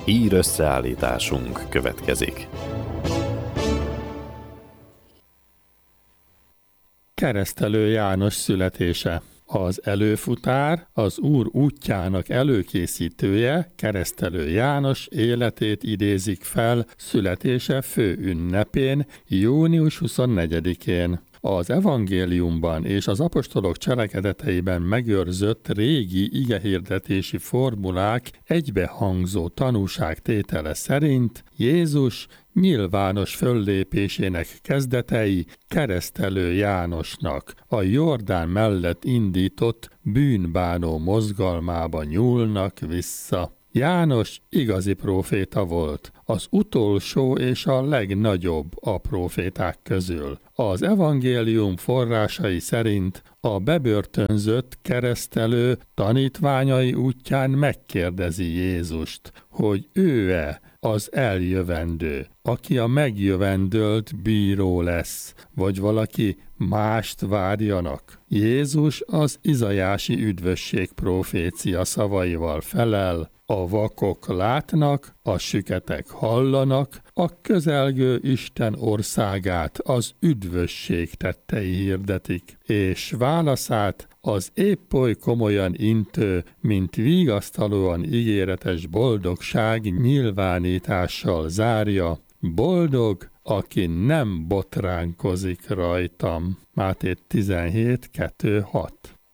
Hír összeállításunk következik. Keresztelő János születése. Az előfutár, az Úr útjának előkészítője, Keresztelő János életét idézik fel születése főünnepén, június 24-én. Az evangéliumban és az apostolok cselekedeteiben megőrzött régi igehirdetési formulák egybehangzó tanúságtétele szerint Jézus nyilvános föllépésének kezdetei Keresztelő Jánosnak a Jordán mellett indított bűnbánó mozgalmába nyúlnak vissza. János igazi próféta volt, az utolsó és a legnagyobb a próféták közül. Az evangélium forrásai szerint a bebörtönzött keresztelő tanítványai útján megkérdezi Jézust, hogy ő-e az eljövendő, aki a megjövendölt bíró lesz, vagy valaki mást várjanak. Jézus az izajási üdvösség profécia szavaival felel: a vakok látnak, a süketek hallanak, a közelgő Isten országát az üdvösség tettei hirdetik, és válaszát az épp oly komolyan intő, mint vigasztalóan ígéretes boldogság nyilvánítással zárja: boldog, aki nem botránkozik rajtam. Máté 17:2-6.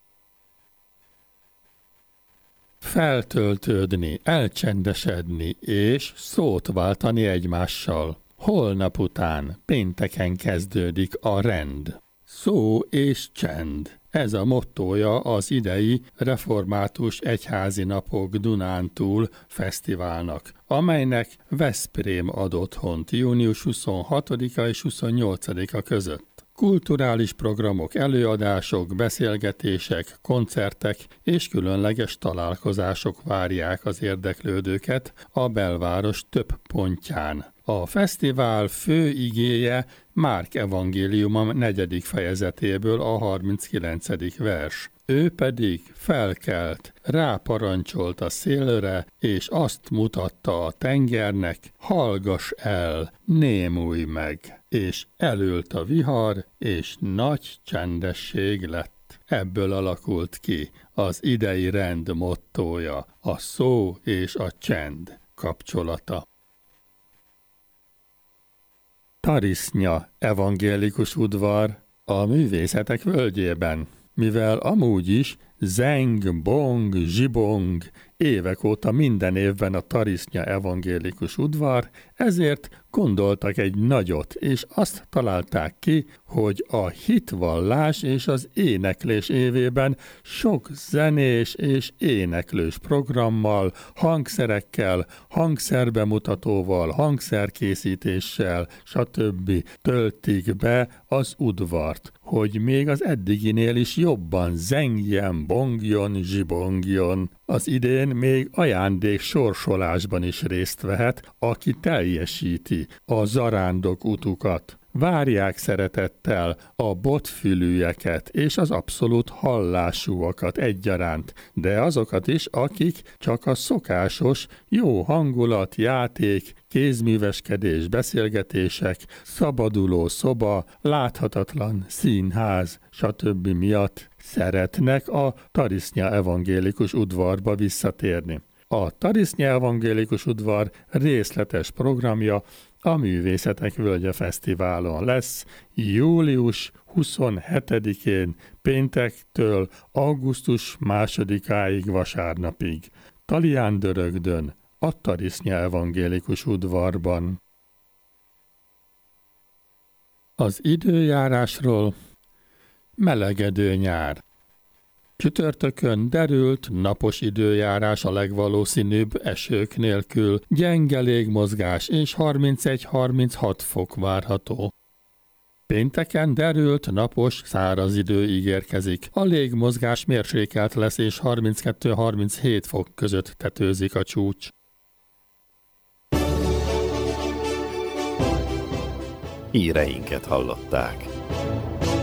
Feltöltődni, elcsendesedni és szót váltani egymással. Holnap után, pénteken kezdődik a rend. Szó és csend. Ez a mottója az idei református egyházi napok Dunántúl fesztiválnak, amelynek Veszprém ad otthont június 26-a és 28-a között. Kulturális programok, előadások, beszélgetések, koncertek és különleges találkozások várják az érdeklődőket a belváros több pontján. A fesztivál fő igéje Márk evangéliuma 4. fejezetéből a 39. vers. Ő pedig felkelt, ráparancsolt a szélre, és azt mutatta a tengernek: hallgass el, némulj meg. És elült a vihar, és nagy csendesség lett. Ebből alakult ki az idei rend mottója, a szó és a csend kapcsolata. Tarisznya evangélikus udvar a művészetek völgyében. Mivel amúgy is zeng, bong, zsibong évek óta minden évben a Tarisznya evangélikus udvar, ezért gondoltak egy nagyot, és azt találták ki, hogy a hitvallás és az éneklés évében sok zenés és éneklős programmal, hangszerekkel, hangszerbemutatóval, hangszerkészítéssel, stb. Töltik be az udvart, hogy még az eddiginél is jobban zengjen, bongjon, zsibongjon. Az idén még ajándék sorsolásban is részt vehet, aki teljesíti a zarándok utukat. Várják szeretettel a botfülűeket és az abszolút hallásúakat egyaránt, de azokat is, akik csak a szokásos, jó hangulat, játék, kézműveskedés, beszélgetések, szabaduló szoba, láthatatlan színház, stb. Miatt szeretnek a Tarisznya evangélikus udvarba visszatérni. A Tarisznya evangélikus udvar részletes programja a Művészetek Völgye Fesztiválon lesz július 27-én péntektől augusztus 2-áig vasárnapig. Talián-Dörögdön, a Tarisznya evangélikus udvarban. Az időjárásról: melegedő nyár. Csütörtökön derült, napos időjárás a legvalószínűbb, esők nélkül, gyenge légmozgás és 31-36 fok várható. Pénteken derült, napos, száraz idő ígérkezik. A légmozgás mérsékelt lesz és 32-37 fok között tetőzik a csúcs. Híreinket hallották.